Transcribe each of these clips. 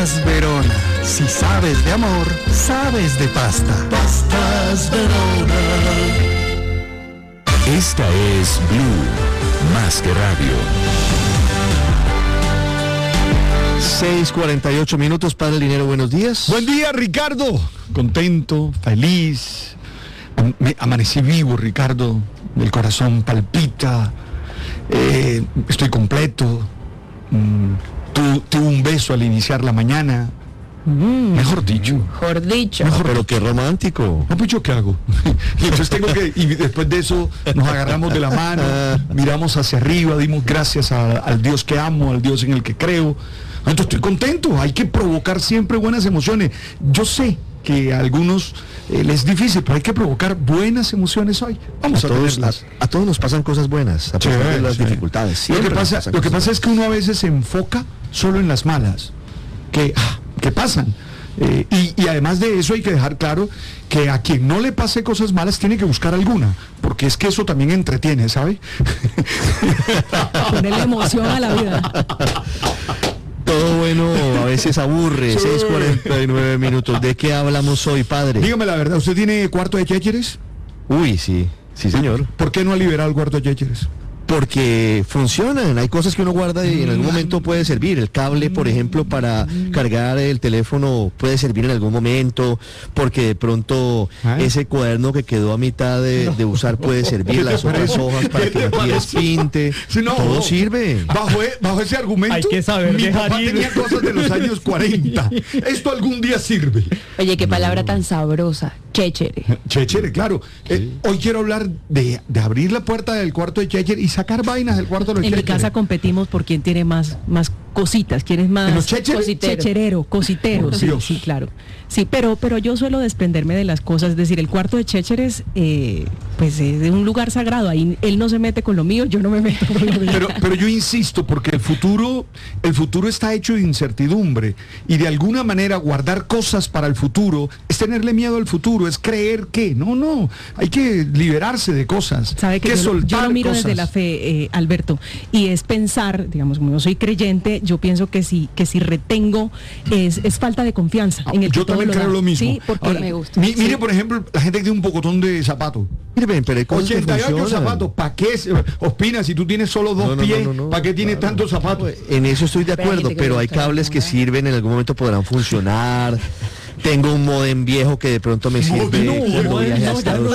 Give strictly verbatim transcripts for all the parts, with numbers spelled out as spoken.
Verona, si sabes de amor, sabes de pasta. Pastas Verona. Esta es Blue, más que radio. seis cuarenta y ocho minutos, Padre Linero, buenos días. Buen día, Ricardo. Contento, feliz. Me amanecí vivo, Ricardo. El corazón palpita. Eh, estoy completo. Mm, tu, tuve un beso al iniciar la mañana. Mm, mejor dicho. Mejor dicho. Mejor, pero qué romántico. No, pues yo qué hago. Y entonces tengo que, y después de eso nos agarramos de la mano, miramos hacia arriba, dimos gracias a, al Dios que amo, al Dios en el que creo. Entonces estoy contento, hay que provocar siempre buenas emociones. Yo sé que a algunos eh, les es difícil, pero hay que provocar buenas emociones hoy. Vamos a, a todos, a, a todos nos pasan cosas buenas, a pesar sí, de las sí. dificultades. Lo que pasa, lo que pasa es que uno a veces se enfoca solo en las malas, que, que pasan. Eh, y, y además de eso hay que dejar claro que a quien no le pase cosas malas tiene que buscar alguna, porque es que eso también entretiene, ¿sabe? Ponerle emoción a la vida. Todo bueno a veces aburre. seis cuarenta y nueve minutos. ¿De qué hablamos hoy, padre? Dígame la verdad, ¿usted tiene cuarto de chécheres? Uy, sí, sí señor. ¿Por qué no ha liberado el cuarto de chécheres? Porque funcionan, hay cosas que uno guarda y en algún momento puede servir. El cable, por ejemplo, para cargar el teléfono puede servir en algún momento, porque de pronto ¿Eh? ese cuaderno que quedó a mitad de, de usar puede servir, las otras hojas para que la pies pinte, sí, no, todo sirve. Bajo, bajo ese argumento, hay que saber mi dejar papá ir. Tenía cosas de los años cuarenta. Esto algún día sirve. Oye, qué palabra tan sabrosa, chéchere. Chéchere, claro. Sí. Eh, hoy quiero hablar de, de abrir la puerta del cuarto de chéchere y sacar vainas del cuarto de los En chécheres. mi casa competimos por quién tiene más, más cositas, quién es más checherero, cositero, sí, sí, claro. Sí, pero, pero yo suelo desprenderme de las cosas, es decir, el cuarto de chécheres, eh, pues es de un lugar sagrado, ahí él no se mete con lo mío, yo no me meto con lo mío. Pero, pero yo insisto, porque el futuro, el futuro está hecho de incertidumbre, y de alguna manera guardar cosas para el futuro es tenerle miedo al futuro, es creer que, no, no, hay que liberarse de cosas. ¿Sabe que, que yo, soltar yo lo miro cosas. Desde la fe, eh, Alberto, y es pensar, digamos, como yo soy creyente, yo pienso que si, que si retengo es, es falta de confianza en el yo también lo creo da. lo mismo. Sí, porque ahora, me gusta. Mi, sí. Mire, por ejemplo, la gente que tiene un pocotón de zapatos. Mire, pero ochenta y ocho zapatos, ¿para qué? Ospina, si tú tienes solo dos no, no, pies, no, no, no, ¿para qué tienes claro. tantos zapatos? En eso estoy de acuerdo, pero, pero hay cables que sirven, en algún momento podrán funcionar. Tengo un modem viejo que de pronto me sirve no, cuando viaje a Estados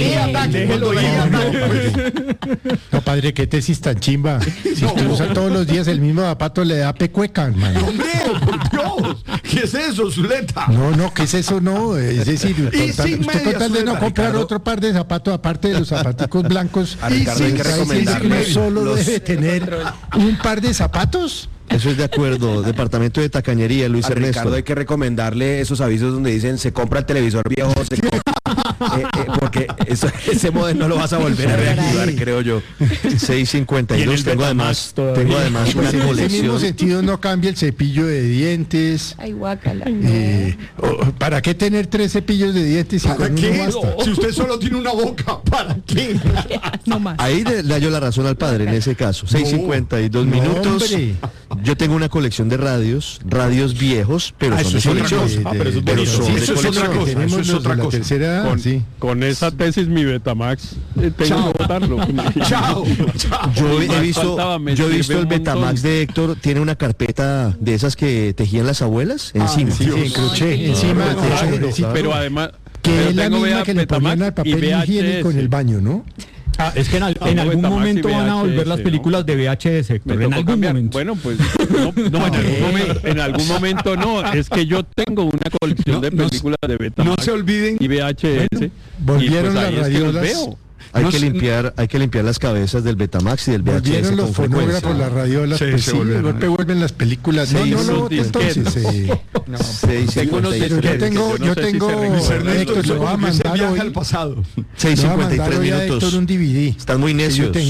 Unidos. No, padre, qué tesis tan chimba. Si usted usa todos los días el mismo zapato, le da pecueca, hermano. ¡Hombre, por Dios! ¿Qué es eso, Zuleta? No, no, ¿qué es eso? No, es decir, usted con tal de no comprar Ricardo, otro par de zapatos, aparte de los zapaticos blancos, a Ricardo hay que recomendarle. Solo los... debe tener un par de zapatos. Eso es de acuerdo, departamento de tacañería, Luis a Ernesto. Ricardo hay que recomendarle esos avisos donde dicen se compra el televisor viejo, se compra, eh, eh, porque eso, ese modelo no lo vas a volver a reactivar, creo yo. seis cincuenta y dos, tengo además, tengo además una pues colección. En ese mismo sentido no cambia el cepillo de dientes. Ay, guácala. Eh, oh, ¿Para qué tener tres cepillos de dientes si ¿Para con qué? uno basta? Si usted solo tiene una boca, ¿para qué? No más. Ahí le hallo la razón al padre en ese caso. seis cincuenta y dos no, minutos. Hombre. Yo tengo una colección de radios, radios viejos, pero ah, son de colección. Ah, pero eso, pero son de eso colección. Es otra cosa. Eso es otra cosa. Tercera, con, sí. con esa tesis mi Betamax eh, tengo Chao. que botarlo. Chao. Chao. Yo he visto, yo he visto el Betamax de Héctor, tiene una carpeta de esas que tejían las abuelas encima. Ah, sí, sí, en crochet, encima. No, claro, claro. Pero además que es la misma que le ponían al papel higiénico en el baño, ¿no? Ah, es que en, al, ah, en algún momento van a volver las películas ¿no? de V H S, Héctor, en algún cambiar. momento. Bueno, pues no, no en, algún momento, en algún momento no, es que yo tengo una colección no, de películas no, de Betamax no se olviden y V H S. Bueno, volvieron y pues las radiolas. Es que Hay no, que limpiar, hay que limpiar las cabezas del Betamax y del V H S. Volvieron los con fonógrafos, las radiolas, sí, pues se sí, volvieron. de golpe vuelven las películas. No, no, no, entonces. Eh, no, seis, tengo unos yo tengo, yo, yo tengo, Héctor, lo va a mandar hoy al pasado. seis cincuenta y tres minutos. Un D V D. Están muy necios. Yo tengo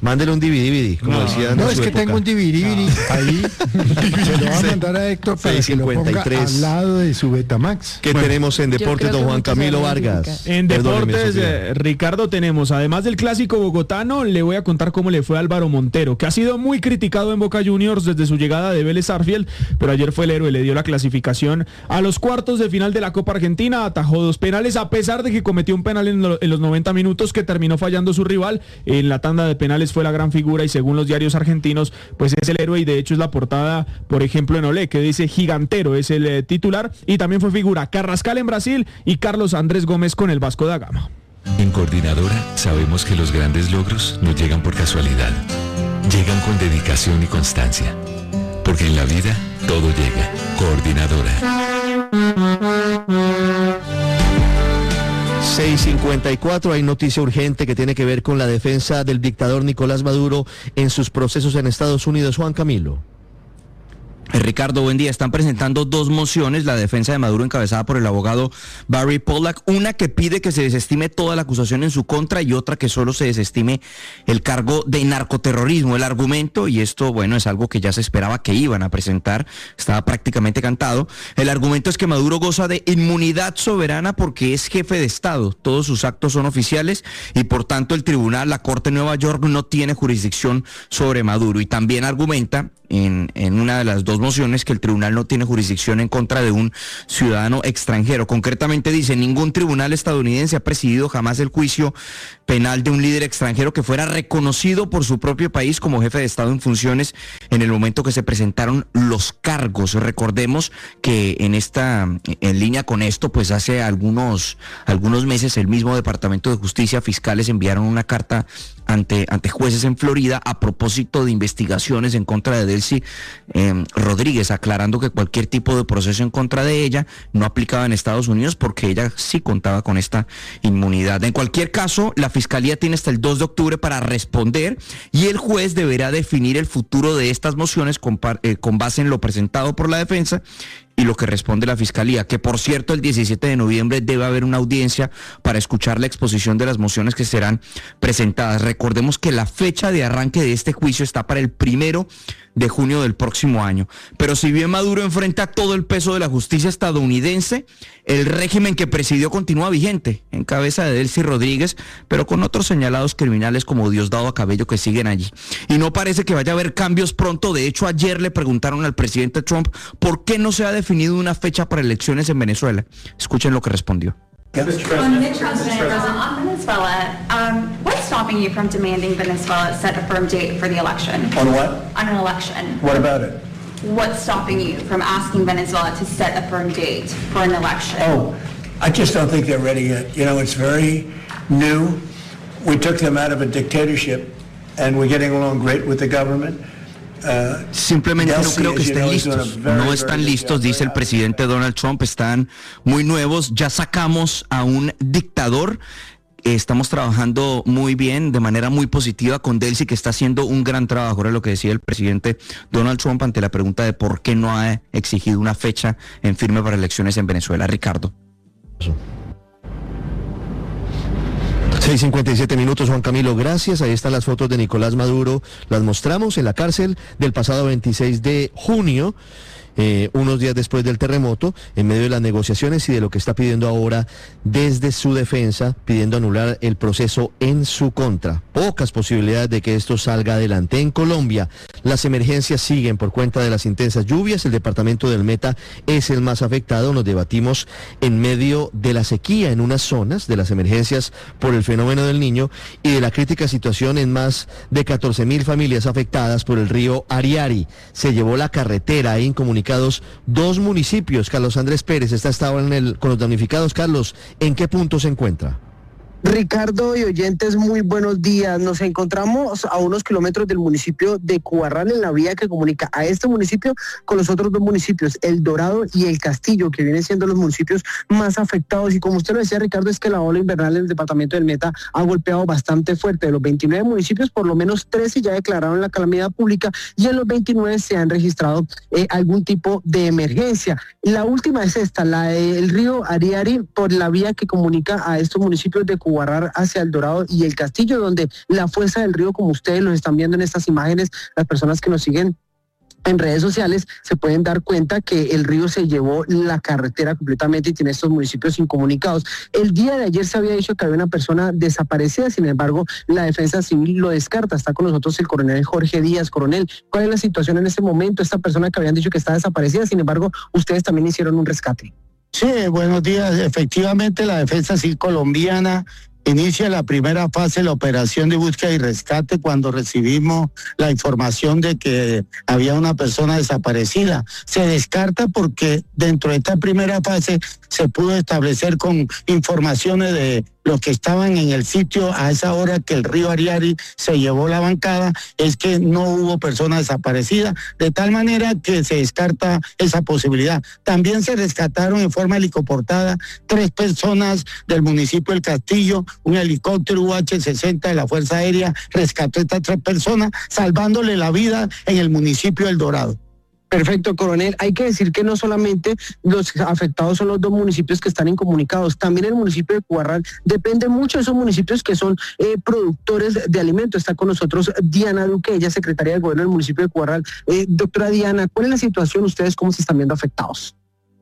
Mándele un D V D, como no, decían. No, es que época. Tengo un D V D no. ahí. Se lo va a mandar a Héctor para que lo ponga al lado de su Betamax. ¿Qué bueno, tenemos en Deportes, don Juan Camilo Vargas? En Deportes, eh, Ricardo, tenemos, además del clásico bogotano, le voy a contar cómo le fue a Álvaro Montero, que ha sido muy criticado en Boca Juniors desde su llegada de Vélez Sarsfield, pero ayer fue el héroe, le dio la clasificación a los cuartos de final de la Copa Argentina, atajó dos penales, a pesar de que cometió un penal en, lo, en los noventa minutos que terminó fallando su rival. En la tanda de penales fue la gran figura y según los diarios argentinos, pues es el héroe y de hecho es la portada, por ejemplo, en Olé, que dice Gigantero, es el eh, titular, y también fue figura Carrascal en Brasil y Carlos Andrés Gómez con el Vasco da Gama. En Coordinadora sabemos que los grandes logros no llegan por casualidad, llegan con dedicación y constancia, porque en la vida todo llega. Coordinadora. seis cincuenta y cuatro, hay noticia urgente que tiene que ver con la defensa del dictador Nicolás Maduro en sus procesos en Estados Unidos. Juan Camilo. Ricardo, buen día. Están presentando dos mociones, la defensa de Maduro encabezada por el abogado Barry Pollack, una que pide que se desestime toda la acusación en su contra y otra que solo se desestime el cargo de narcoterrorismo. El argumento, y esto, bueno, es algo que ya se esperaba que iban a presentar, estaba prácticamente cantado, el argumento es que Maduro goza de inmunidad soberana porque es jefe de Estado, todos sus actos son oficiales y por tanto el tribunal, la Corte de Nueva York, no tiene jurisdicción sobre Maduro. Y también argumenta en, en una de las dos mociones que el tribunal no tiene jurisdicción en contra de un ciudadano extranjero. Concretamente dice, ningún tribunal estadounidense ha presidido jamás el juicio penal de un líder extranjero que fuera reconocido por su propio país como jefe de Estado en funciones en el momento que se presentaron los cargos. Recordemos que en esta, en línea con esto, pues hace algunos, algunos meses el mismo Departamento de Justicia, fiscales enviaron una carta ante, ante jueces en Florida a propósito de investigaciones en contra de Delcy eh, Rodríguez, aclarando que cualquier tipo de proceso en contra de ella no aplicaba en Estados Unidos porque ella sí contaba con esta inmunidad. En cualquier caso, la Fiscalía tiene hasta el dos de octubre para responder y el juez deberá definir el futuro de estas mociones con, eh, con base en lo presentado por la defensa y lo que responde la Fiscalía, que por cierto el diecisiete de noviembre debe haber una audiencia para escuchar la exposición de las mociones que serán presentadas. Recordemos que la fecha de arranque de este juicio está para el primero de junio del próximo año. Pero si bien Maduro enfrenta todo el peso de la justicia estadounidense, el régimen que presidió continúa vigente, en cabeza de Delcy Rodríguez, pero con otros señalados criminales como Diosdado Cabello que siguen allí. Y no parece que vaya a haber cambios pronto. De hecho, ayer le preguntaron al presidente Trump por qué no se ha definido una fecha para elecciones en Venezuela. Escuchen lo que respondió. On President on Venezuela, um, what's stopping you from demanding Venezuela set a firm date for the election? On what? On an election. What about it? What's stopping you from asking Venezuela to set a firm date for an election? Oh, I just don't think they're ready yet. You know, it's very new. We took them out of a dictatorship, and we're getting along great with the government. Uh, Simplemente no creo que estén listos, no están listos, dice el presidente Donald Trump, están muy nuevos, ya sacamos a un dictador, estamos trabajando muy bien, de manera muy positiva con Delcy, que está haciendo un gran trabajo. Era lo que decía el presidente Donald Trump ante la pregunta de por qué no ha exigido una fecha en firme para elecciones en Venezuela. Ricardo. seis cincuenta y siete minutos, Juan Camilo, gracias. Ahí están las fotos de Nicolás Maduro, las mostramos en la cárcel del pasado veintiséis de junio. Eh, unos días después del terremoto, en medio de las negociaciones y de lo que está pidiendo ahora desde su defensa, pidiendo anular el proceso en su contra. Pocas posibilidades de que esto salga adelante. En Colombia, las emergencias siguen por cuenta de las intensas lluvias. El departamento del Meta es el más afectado. Nos debatimos en medio de la sequía en unas zonas, de las emergencias por el fenómeno del Niño y de la crítica situación en más de catorce mil familias afectadas por el río Ariari. Se llevó la carretera e incomunicados dos municipios. Carlos Andrés Pérez está hasta ahora en el, con los damnificados. Carlos, ¿en qué punto se encuentra? Ricardo y oyentes, muy buenos días. Nos encontramos a unos kilómetros del municipio de Cubarral, en la vía que comunica a este municipio con los otros dos municipios, El Dorado y El Castillo, que vienen siendo los municipios más afectados. Y como usted lo decía, Ricardo, es que la ola invernal en el departamento del Meta ha golpeado bastante fuerte. De los veintinueve municipios, por lo menos trece ya declararon la calamidad pública y en los veintinueve se han registrado eh, algún tipo de emergencia. La última es esta, la del río Ariari, por la vía que comunica a estos municipios de Cubarral Cubarral hacia El Dorado y El Castillo, donde la fuerza del río, como ustedes lo están viendo en estas imágenes, las personas que nos siguen en redes sociales se pueden dar cuenta que el río se llevó la carretera completamente y tiene estos municipios incomunicados. El día de ayer se había dicho que había una persona desaparecida, sin embargo, la Defensa Civil lo descarta. Está con nosotros el coronel Jorge Díaz. Coronel, ¿cuál es la situación en este momento? Esta persona que habían dicho que está desaparecida, sin embargo, ustedes también hicieron un rescate. Sí, buenos días. Efectivamente, la Defensa Civil colombiana inicia la primera fase de la operación de búsqueda y rescate cuando recibimos la información de que había una persona desaparecida. Se descarta porque dentro de esta primera fase se pudo establecer con informaciones de los que estaban en el sitio a esa hora que el río Ariari se llevó la bancada, es que no hubo persona desaparecida, de tal manera que se descarta esa posibilidad. También se rescataron en forma helicoportada tres personas del municipio del Castillo, un helicóptero U H sesenta de la Fuerza Aérea rescató a estas tres personas, salvándole la vida en el municipio del Dorado. Perfecto, coronel. Hay que decir que no solamente los afectados son los dos municipios que están incomunicados, también el municipio de Cubarral depende mucho de esos municipios que son eh, productores de alimentos. Está con nosotros Diana Duque, ella es secretaria del gobierno del municipio de Cubarral. Eh, doctora Diana, ¿cuál es la situación? ¿Ustedes cómo se están viendo afectados?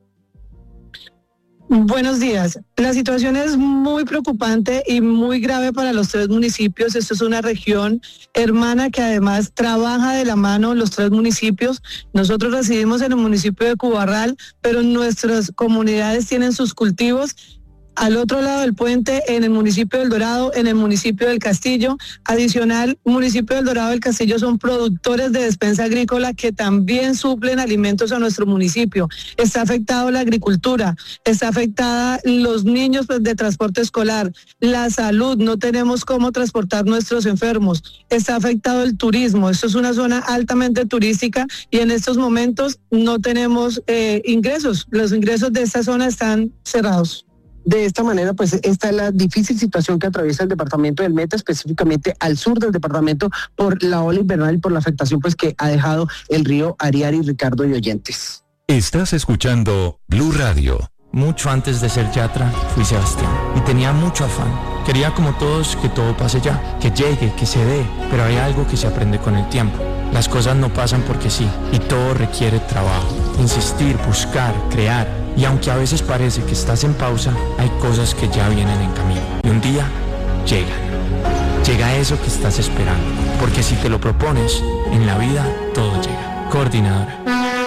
Buenos días. La situación es muy preocupante y muy grave para los tres municipios. Esto es una región hermana que además trabaja de la mano los tres municipios. Nosotros residimos en el municipio de Cubarral, pero nuestras comunidades tienen sus cultivos al otro lado del puente, en el municipio del Dorado, en el municipio del Castillo. Adicional, municipio del Dorado y el Castillo son productores de despensa agrícola que también suplen alimentos a nuestro municipio. Está afectado la agricultura, está afectada los niños de transporte escolar, la salud, no tenemos cómo transportar nuestros enfermos, está afectado el turismo. Esto es una zona altamente turística y en estos momentos no tenemos eh, ingresos. Los ingresos de esta zona están cerrados. De esta manera, pues esta es la difícil situación que atraviesa el departamento del Meta, específicamente al sur del departamento, por la ola invernal y por la afectación pues que ha dejado el río Ariari. Ricardo y oyentes. Estás escuchando Blue Radio. Mucho antes de ser Yatra, fui Sebastián y tenía mucho afán. Quería como todos que todo pase ya, que llegue, que se dé, pero hay algo que se aprende con el tiempo. Las cosas no pasan porque sí, y todo requiere trabajo, insistir, buscar, crear. Y aunque a veces parece que estás en pausa, hay cosas que ya vienen en camino. Y un día llegan. Llega eso que estás esperando, porque si te lo propones, en la vida todo llega. Coordinadora.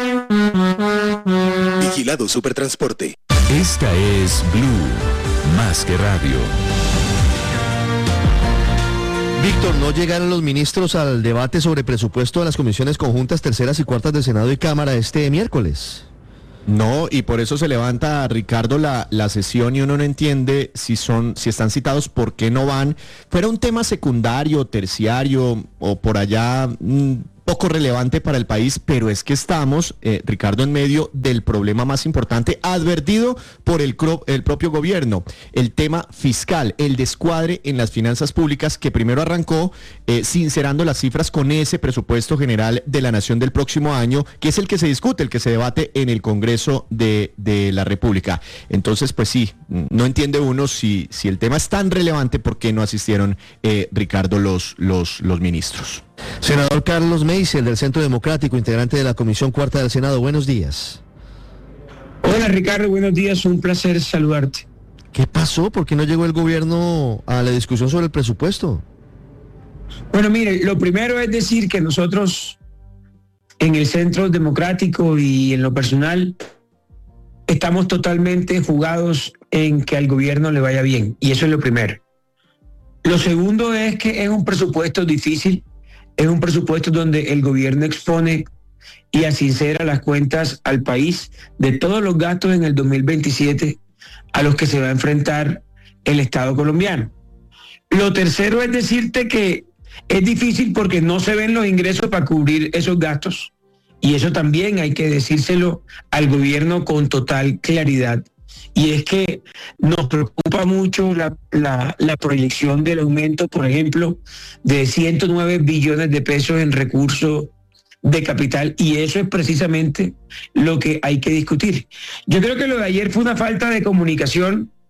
Vigilado Supertransporte. Esta es Blue, más que radio. Víctor, ¿no llegaron los ministros al debate sobre presupuesto de las comisiones conjuntas terceras y cuartas de Senado y Cámara este miércoles? No, y por eso se levanta, Ricardo, la, la sesión y uno no entiende si son, si están citados, por qué no van. Fuera un tema secundario, terciario o por allá mmm, poco relevante para el país, pero es que estamos, eh, Ricardo, en medio del problema más importante advertido por el, el propio gobierno, el tema fiscal, el descuadre en las finanzas públicas que primero arrancó eh, sincerando las cifras con ese presupuesto general de la nación del próximo año, que es el que se discute, el que se debate en el Congreso de, de la República. Entonces, pues sí, no entiende uno si, si el tema es tan relevante, ¿por qué no asistieron, eh, Ricardo, los, los, los ministros? Senador Carlos Meisel, del Centro Democrático, integrante de la Comisión Cuarta del Senado. Buenos días. Hola, Ricardo, buenos días, un placer saludarte. ¿Qué pasó? ¿Por qué no llegó el gobierno a la discusión sobre el presupuesto? Bueno, mire, lo primero es decir que nosotros en el Centro Democrático y en lo personal estamos totalmente jugados en que al gobierno le vaya bien, y eso es lo primero. Lo segundo es que es un presupuesto difícil, es un presupuesto donde el gobierno expone y asincera las cuentas al país de todos los gastos en el dos mil veintisiete a los que se va a enfrentar el Estado colombiano. Lo tercero es decirte que es difícil porque no se ven los ingresos para cubrir esos gastos, y eso también hay que decírselo al gobierno con total claridad. Y es que nos preocupa mucho la, la, la proyección del aumento, por ejemplo, de ciento nueve billones de pesos en recursos de capital, y eso es precisamente lo que hay que discutir. Yo creo que lo de ayer fue una falta de comunicación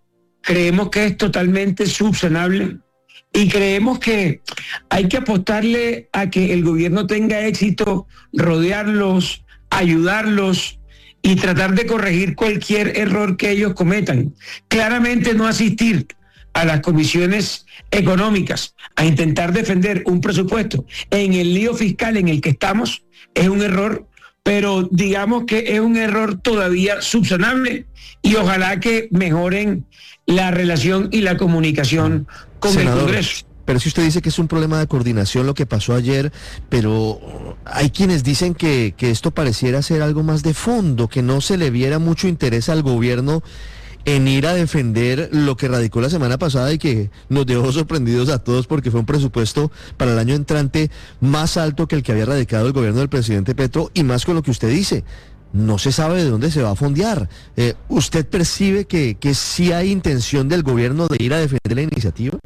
creemos que es totalmente subsanable y creemos que hay que apostarle a que el gobierno tenga éxito, rodearlos, ayudarlos y tratar de corregir cualquier error que ellos cometan. Claramente no asistir a las comisiones económicas a intentar defender un presupuesto en el lío fiscal en el que estamos es un error, pero digamos que es un error todavía subsanable y ojalá que mejoren la relación y la comunicación con Senador, el Congreso. Pero si usted dice que es un problema de coordinación lo que pasó ayer, pero hay quienes dicen que, que esto pareciera ser algo más de fondo, que no se le viera mucho interés al gobierno en ir a defender lo que radicó la semana pasada y que nos dejó sorprendidos a todos porque fue un presupuesto para el año entrante más alto que el que había radicado el gobierno del presidente Petro, y más con lo que usted dice, no se sabe de dónde se va a fondear. Eh, ¿Usted percibe que, que sí hay intención del gobierno de ir a defender la iniciativa?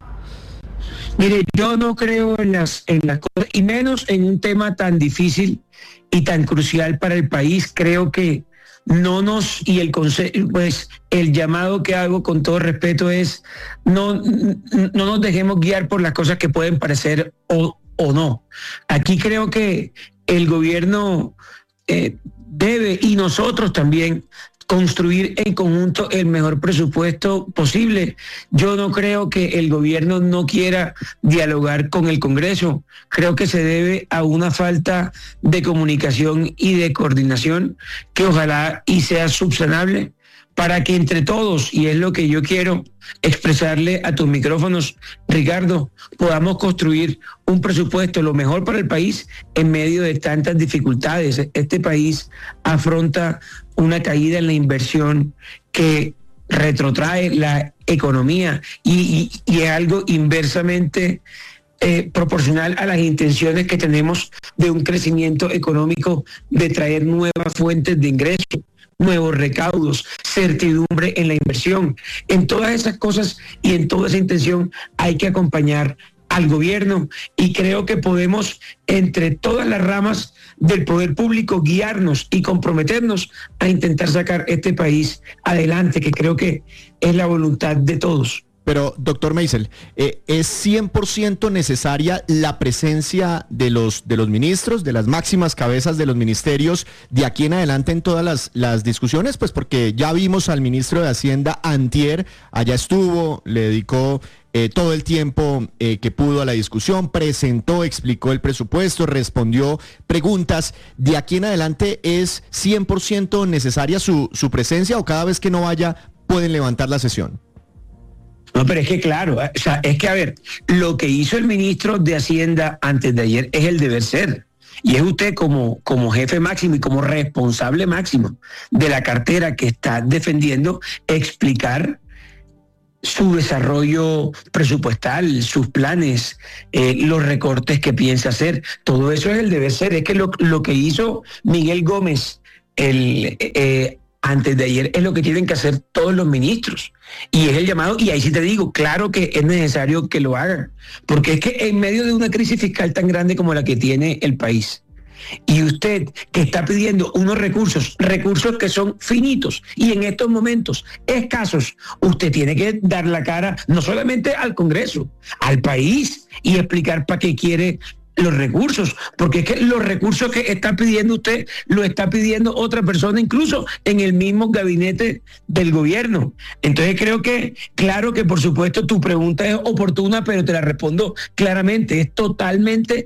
Mire, yo no creo en las, en las cosas, y menos en un tema tan difícil y tan crucial para el país. Creo que no nos, y el consejo, pues el llamado que hago con todo respeto es no, no nos dejemos guiar por las cosas que pueden parecer o, o no. Aquí creo que el gobierno eh, debe, y nosotros también, construir en conjunto el mejor presupuesto posible. Yo no creo que el gobierno no quiera dialogar con el Congreso. Creo que se debe a una falta de comunicación y de coordinación que ojalá y sea subsanable para que entre todos, y es lo que yo quiero expresarle a tus micrófonos, Ricardo, podamos construir un presupuesto lo mejor para el país en medio de tantas dificultades. Este país afronta una caída en la inversión que retrotrae la economía y, y, y es algo inversamente eh, proporcional a las intenciones que tenemos de un crecimiento económico, de traer nuevas fuentes de ingresos, nuevos recaudos, certidumbre en la inversión. En todas esas cosas y en toda esa intención hay que acompañar al gobierno, y creo que podemos entre todas las ramas del poder público guiarnos y comprometernos a intentar sacar este país adelante, que creo que es la voluntad de todos. Pero, doctor Meisel, eh, ¿es cien por ciento necesaria la presencia de los, de los ministros, de las máximas cabezas de los ministerios, de aquí en adelante en todas las, las discusiones? Pues porque ya vimos al ministro de Hacienda antier, allá estuvo, le dedicó eh, todo el tiempo eh, que pudo a la discusión, presentó, explicó el presupuesto, respondió preguntas. ¿De aquí en adelante es cien por ciento necesaria su, su presencia o cada vez que no vaya pueden levantar la sesión? No, pero es que claro, o sea, es que a ver, lo que hizo el ministro de Hacienda antes de ayer es el deber ser. Y es usted como, como jefe máximo y como responsable máximo de la cartera que está defendiendo, explicar su desarrollo presupuestal, sus planes, eh, los recortes que piensa hacer. Todo eso es el deber ser. Es que lo, lo que hizo Miguel Gómez el eh, antes de ayer es lo que tienen que hacer todos los ministros. Y es el llamado, y ahí sí te digo, claro que es necesario que lo hagan, porque es que en medio de una crisis fiscal tan grande como la que tiene el país, y usted que está pidiendo unos recursos, recursos que son finitos y en estos momentos escasos, usted tiene que dar la cara no solamente al Congreso, al país, y explicar para qué quiere los recursos, porque es que los recursos que está pidiendo usted lo está pidiendo otra persona, incluso en el mismo gabinete del gobierno. Entonces creo que, claro que por supuesto tu pregunta es oportuna, pero te la respondo claramente, es totalmente